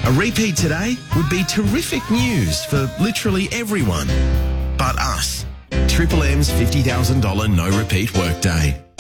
A repeat today would be terrific news for literally everyone but us. Triple M's $50,000 no repeat workday.